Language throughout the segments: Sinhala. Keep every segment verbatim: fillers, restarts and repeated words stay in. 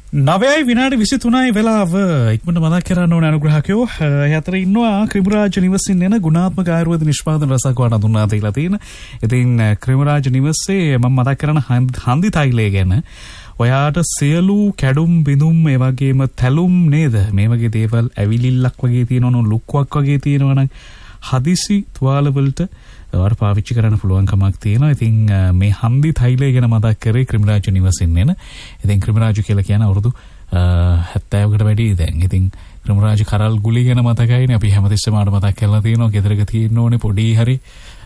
නවයයි විනාඩි විසිතුනයි වෙලාව ඉක්මනට මතක් කරන්න ඕන අනුග්‍රහකයෝ යතර ඉන්නවා ක්‍රිමරාජ නිවසින් එන ගුණාත්මක ආයුර්වේද නිෂ්පාදන රසක් වඩා දුන්නා තියලා තියෙන. ඉතින් ක්‍රිමරාජ නිවසේ මම මතක් කරන හන්දි තෛලය ගැන ඔයාට සියලු කැඩුම් බිඳුම් ඒ වගේම තැලුම් නේද මේ වගේ දේවල් ඇවිලිල්ලක් වගේ තියෙනවනම් ලුක්වක් වගේ තියෙනවනම් හදිසි තුවාල වලට ඔයාලට පාවිච්චි කරන්න පුළුවන් කමක් තියෙනවා. ඉතින් මේ හන්දි තෛලය ගැන මතක් කරේ ක්‍රිමරාජ නිවසින් එන. ඉතින් ක්‍රිමරාජ කියලා කියන අවුරුදු හැත්තෑවකට වැඩි දැන්. ඉතින් ක්‍රිමරාජ කරල් ගුලි ගැන මතකයිනේ අපි හැමතිස්සෙම ආඩ මතක් කරලා තියෙනවා. ගෙදරක තියෙන්න ඕනේ පොඩි හරි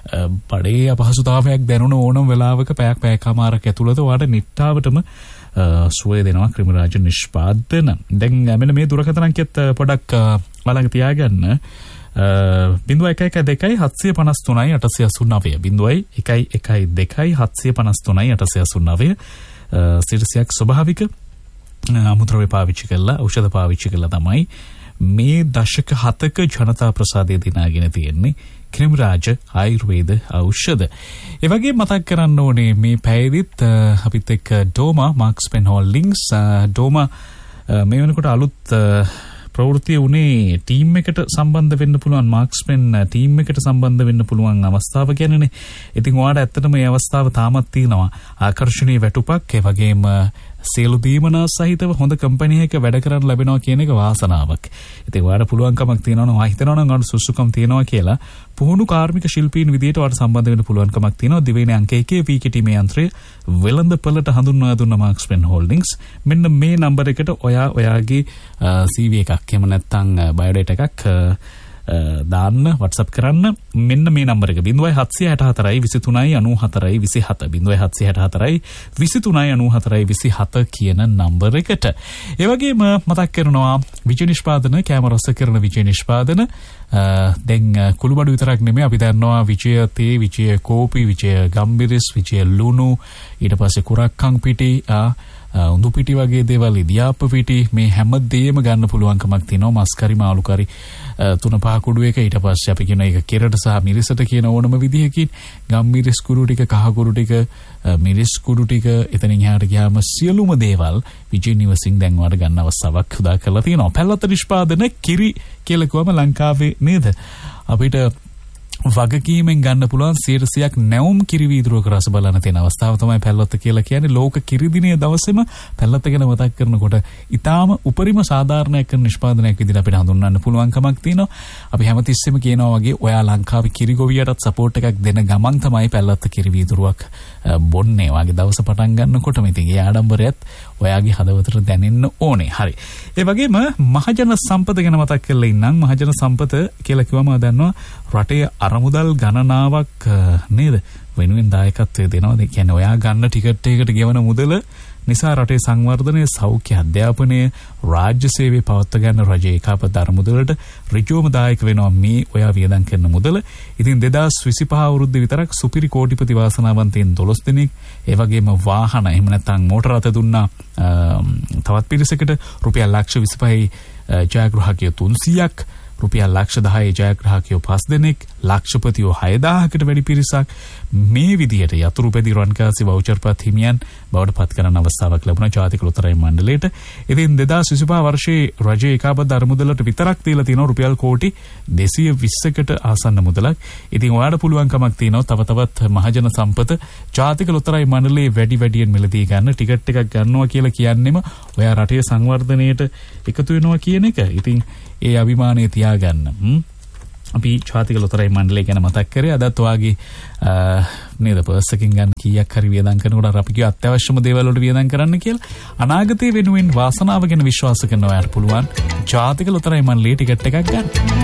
බඩේ අපහසුතාවයක් දැනුණ ඕනම වෙලාවක පැයක් පැයකමාරක් ඇතුළත ඔයාලට නිට්ටාවටම සුවය දෙනවා ක්‍රිමරාජ නිෂ්පාදන. දැන් මෙන්න මේ දුරකථන අංකයත් පොඩක් බලන්න තියාගන්න. බිඳුවයි එකයි එකයි දෙකයි හත්සිය පනස් තුනයි අටසිය අසූ නවය බිඳුවයි එකයි එකයි දෙකයි හත්සිය පනස් තුනයි අටසිය අසූ නවය සිරසියක් ස්වභාවික අමුද්‍රව්‍ය පාවිච්චි කරලා ඖෂධ පාවිච්චි කරලා තමයි මේ දශක හතක ජනතා ප්‍රසාදය දිනාගෙන තියෙන්නේ ක්‍රිමරාජ ආයුර්වේද ඖෂධ. ඒ වගේ මතක් කරන්න ඕනේ මේ පැයදිත් අපිත් එක්ක ඩෝමා මාක්ස් පෙන් හෝල්ඩින්ග්ස් ඩෝමා මේ වෙනකොට අලුත් ප්‍රවෘත්තිය උනේ ටීම් එකට සම්බන්ධ වෙන්න පුළුවන් මාක්ස් පෙන් ටීම් එකට සම්බන්ධ වෙන්න පුළුවන් අවස්ථාව ගැනනේ. ඉතින් ඔයාලට ඇත්තටම මේ අවස්ථාව තාමත් තියෙනවා. ආකර්ෂණීය වැටුපක් ඒ වගේම සියලු දීමනා සහිතව හොඳ කම්පැනි එකක වැඩ කරන්න ලැබෙනවා කියන එක වාසනාවක්. ඉතින් ඔයාලට පුළුවන්කමක් තියෙනවා නම් ඔයා හිතනවා නම් ඔයාලට සුසුකම් තියෙනවා කියලා පුහුණු කාර්මික ශිල්පීන් විදියට ඔයාලට සම්බන්ධ වෙන්න පුළුවන්කමක් තියෙනවා. දිවයිනේ අංක එකේ පීකේටි මේ යන්ත්‍රය වෙළඳ පළට හඳුන්වා දුන්න මාක්ස් පෙන් හෝල්ඩින්ග්ස්. මෙන්න මේ නම්බර එකට ඔයා ඔයාගේ සී වී එකක් එහෙම නැත්නම් බයෝඩේටා එකක් දාන්න WhatsApp කරන්න මෙන්න මේ නම්බර එක බිංදුවයි හත්සිය හැට හතරයි විසිතුනයි අනූ හතරයි විසිහත බිංදුවයි හත්සිය හැට හතරයි විසිතුනයි අනූ හතරයි විසිහත කියන නම්බර එකට. ඒ වගේම මතක් කරනවා විජය නිෂ්පාදන කැම රස කරන විජය නිෂ්පාදන දැන් කුළුබඩු විතරක් නෙමෙයි අපි දන්නවා විජය තේ විජය කෝපි විජය ගම්බිරිස් විජය ලුණු ඊට පස්සේ කුරක්කන් පිටි උඳු පිටි වගේ දේවල් ඉදියාප්ප පිටි මේ හැම දෙයක්ම ගන්න පුළුවන්කමක් තියෙනවා. මස් කරි මාළු කරි තුන පහ කුඩු එක ඊට පස්සේ අපි කියන එක කෙරට සහ මිරිසට කියන ඕනම විදිහකින් ගම් මිරිස් කුඩු ටික කහ කුඩු ටික මිරිස් කුඩු ටික එතනින් එහාට ගියාම සියලුම දේවල් විජය නිවසින් දැන් වඩ ගන්න අවස්ථාවක් උදා කරලා තියෙනවා. පැල්ලත නිෂ්පාදන කිරි කියලා කිව්වම ලංකාවේ නේද අපිට වගකීමෙන් ගන්න පුළුවන් සියයට නැවුම් කිරි වීදුරුවක රස බලන්න තියෙන අවස්ථාව තමයි පැල්ලොත්ත කියලා කියන්නේ. ලෝක කිරි දිනයේ දවසේම පැල්ලොත්ත ගැන මතක් කරනකොට ඊටාම උපරිම සාධාරණයක් කරන නිෂ්පාදනයක් විදිහට අපිට හඳුන්වන්න පුළුවන්කමක් තියෙනවා. අපි හැමතිස්සෙම කියනවා වගේ ඔයා ලංකාවේ කිරි ගොවියටත් සපෝට් එකක් දෙන ගමන් තමයි පැල්ලොත්ත කිරි වීදුරුවක් බොන්නේ. වාගේ දවස පටන් ගන්නකොටම ඉතින් ඒ ආඩම්බරයත් ඔයාගේ හදවතට දැනෙන්න ඕනේ. හරි. ඒ වගේම මහජන සම්පත ගැන මතක් කරලා ඉන්නම්. මහජන සම්පත කියලා කිව්වම දන්නවා රටේ අරමුදල් ගණනාවක් නේද වෙනුවෙන් දායකත්වය දෙනවා. ඒ කියන්නේ ඔයා ගන්න ටිකට් එකකට ගෙවන මුදල නිසා රටේ සංවර්ධනය, සෞඛ්‍ය, අධ්‍යාපනය, රාජ්‍ය සේවය පවත්වා ගන්න රජයේ ඒකාපත් අරමුදලට ඍජුවම දායක වෙනවා මේ ඔයා වියදම් කරන මුදල. ඉතින් දෙදාස් විසිපහ අවුරුද්දේ විතරක් සුපිරි කෝටිපති වාසනාවන්තයින් දොළොස් දෙනෙක් ඒ වගේම වාහන එහෙම නැත්නම් මෝටර රථ දුන්නා තවත් පිරිසකට රුපියල් ලක්ෂ විසිපහයි ජයග්‍රාහකයෝ තුන්සියයක් රුපියල් ලක්ෂ දහයේ ජයග්‍රාහකයෝ පස් දෙනෙක් ලක්ෂපතියෝ හයදාහකට වැඩි පිරිසක් මේ විදිහට යතුරු පැදි රන්කාසි වවුචර් පත් හිමියන් බවට පත් කරන අවස්ථාවක් ලැබුණා ජාතික ලොතරැයි මණ්ඩලයට. ඉතින් දෙදාස් විසිපහ වර්ෂයේ රජයේ ඒකාබද්ධ අරමුදලට විතරක් දීලා තියෙනවා රුපියල් කෝටි දෙසිය විස්සකට ආසන්න මුදලක්. ඉතින් ඔයාලට පුළුවන්කමක් තියෙනවා තව තවත් මහජන සම්පත ජාතික ලොතරැයි මණ්ඩලයේ වැඩි වැඩියෙන් මිලදී ගන්න. ටිකට් එකක් ගන්නවා කියලා කියන්නෙම ඔයා රටේ සංවර්ධනයට එකතු වෙනවා කියන එක. ඉතින් ඒ අභිමානය තියාගන්න. අපි ජාතික ලොතරැයි මණ්ඩලය ගැන මතක් කරේ. අදත් ඔයාගේ නේද පර්ස් එකකින් ගන්න කීයක් හරි වියදම් කරනකොට අපි කිය අත්‍යවශ්‍යම දේවල් වලට වියදම් කරන්න කියලා. අනාගතයේ වෙනුවෙන් වාසනාව ගැන විශ්වාස කරන ඔයාලට පුළුවන් ජාතික ලොතරැයි මණ්ඩලයේ ටිකට් එකක් ගන්න.